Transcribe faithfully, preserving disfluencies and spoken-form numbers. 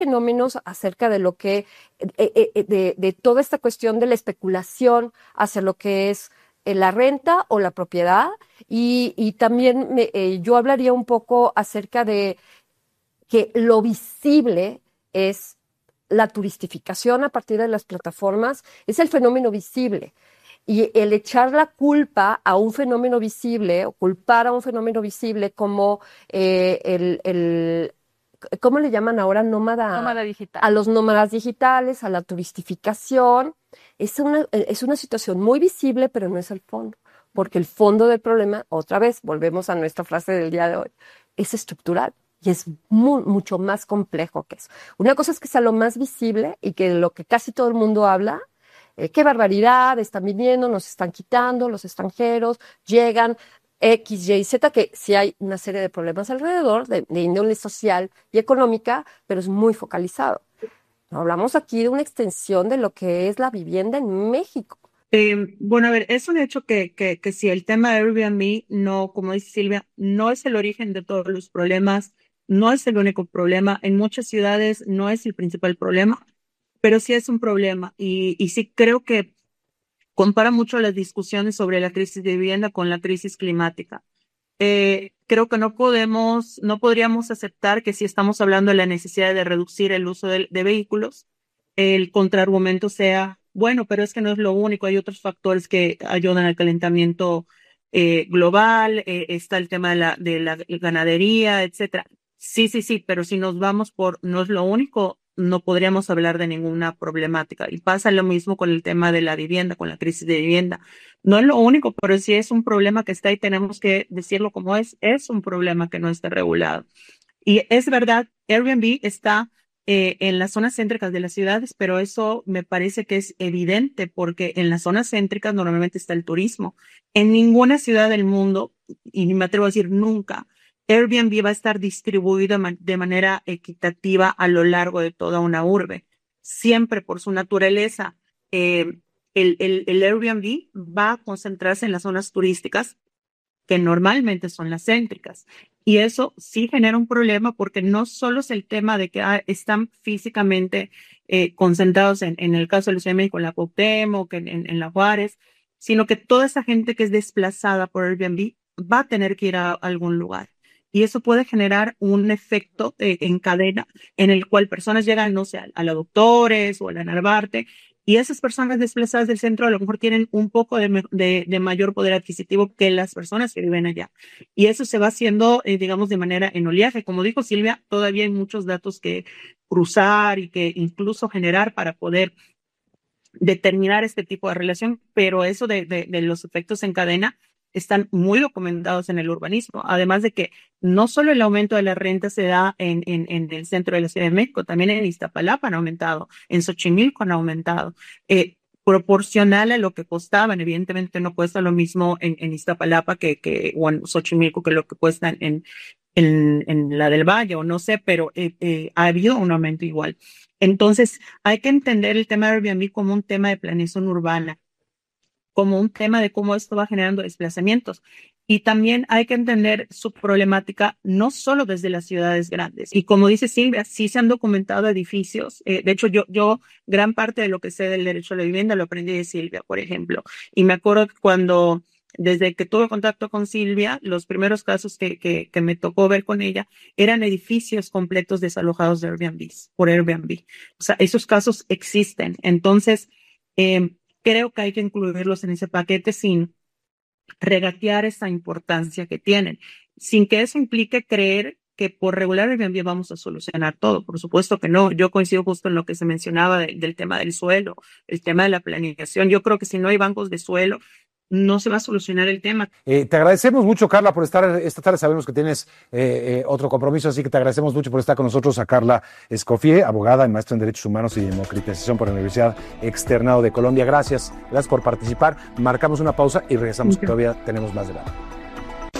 fenómenos acerca de lo que, eh, eh, de, de toda esta cuestión de la especulación hacia lo que es eh, la renta o la propiedad, y, y también me, eh, yo hablaría un poco acerca de que lo visible es la turistificación a partir de las plataformas, es el fenómeno visible. Y el echar la culpa a un fenómeno visible o culpar a un fenómeno visible como eh, el, el, ¿cómo le llaman ahora? Nómada, Nómada digital. A los nómadas digitales, a la turistificación. Es una, es una situación muy visible, pero no es el fondo. Porque el fondo del problema, otra vez, volvemos a nuestra frase del día de hoy, es estructural. Y es muy, mucho más complejo que eso. Una cosa es que sea lo más visible y que lo que casi todo el mundo habla, eh, qué barbaridad, están viniendo, nos están quitando, los extranjeros, llegan X, Y, Z, que sí hay una serie de problemas alrededor, de, de índole social y económica, pero es muy focalizado. No hablamos aquí de una extensión de lo que es la vivienda en México. Eh, bueno, a ver, es un hecho que, que, que si el tema de Airbnb no, como dice Silvia, no es el origen de todos los problemas, no es el único problema, en muchas ciudades no es el principal problema, pero sí es un problema y, y sí creo que compara mucho las discusiones sobre la crisis de vivienda con la crisis climática. Eh, creo que no podemos, no podríamos aceptar que si estamos hablando de la necesidad de reducir el uso de, de vehículos, el contraargumento sea, bueno, pero es que no es lo único, hay otros factores que ayudan al calentamiento eh, global, eh, está el tema de la, de la ganadería, etcétera. Sí, sí, sí, pero si nos vamos por no es lo único, no podríamos hablar de ninguna problemática. Y pasa lo mismo con el tema de la vivienda, con la crisis de vivienda. No es lo único, pero sí es un problema que está y tenemos que decirlo como es, es un problema que no está regulado. Y es verdad, Airbnb está eh, en las zonas céntricas de las ciudades, pero eso me parece que es evidente porque en las zonas céntricas normalmente está el turismo. En ninguna ciudad del mundo, y me atrevo a decir nunca, Airbnb va a estar distribuido de manera equitativa a lo largo de toda una urbe. Siempre por su naturaleza, eh, el, el, el Airbnb va a concentrarse en las zonas turísticas que normalmente son las céntricas. Y eso sí genera un problema porque no solo es el tema de que ah, están físicamente eh, concentrados en, en el caso de la Ciudad de México, en la Cuauhtémoc, en, en, en la Juárez, sino que toda esa gente que es desplazada por Airbnb va a tener que ir a algún lugar. Y eso puede generar un efecto eh, en cadena en el cual personas llegan, no sé, a, a la Doctores o a la Narvarte, y esas personas desplazadas del centro a lo mejor tienen un poco de, de, de mayor poder adquisitivo que las personas que viven allá. Y eso se va haciendo, eh, digamos, de manera en oleaje. Como dijo Silvia, todavía hay muchos datos que cruzar y que incluso generar para poder determinar este tipo de relación, pero eso de, de, de los efectos en cadena están muy documentados en el urbanismo, además de que no solo el aumento de la renta se da en, en, en el centro de la Ciudad de México, también en Iztapalapa han aumentado, en Xochimilco han aumentado, eh, proporcional a lo que costaban, evidentemente no cuesta lo mismo en, en Iztapalapa que, que, o en Xochimilco que lo que cuesta en, en, en la del Valle, o no sé, pero eh, eh, ha habido un aumento igual. Entonces, hay que entender el tema de Airbnb como un tema de planeación urbana, como un tema de cómo esto va generando desplazamientos. Y también hay que entender su problemática no solo desde las ciudades grandes. Y como dice Silvia, sí se han documentado edificios. Eh, de hecho, yo, yo gran parte de lo que sé del derecho a la vivienda lo aprendí de Silvia, por ejemplo. Y me acuerdo cuando, desde que tuve contacto con Silvia, los primeros casos que, que, que me tocó ver con ella eran edificios completos desalojados de Airbnb, por Airbnb. O sea, esos casos existen. Entonces, eh, creo que hay que incluirlos en ese paquete sin regatear esa importancia que tienen, sin que eso implique creer que por regular Airbnb vamos a solucionar todo. Por supuesto que no. Yo coincido justo en lo que se mencionaba de, del tema del suelo, el tema de la planificación. Yo creo que si no hay bancos de suelo, no se va a solucionar el tema. Eh, te agradecemos mucho, Carla, por estar esta tarde. Sabemos que tienes eh, eh, otro compromiso, así que te agradecemos mucho por estar con nosotros a Carla Escoffier, abogada y maestra en Derechos Humanos y Democratización por la Universidad Externado de Colombia. Gracias, gracias por participar. Marcamos una pausa y regresamos, que todavía tenemos más debate.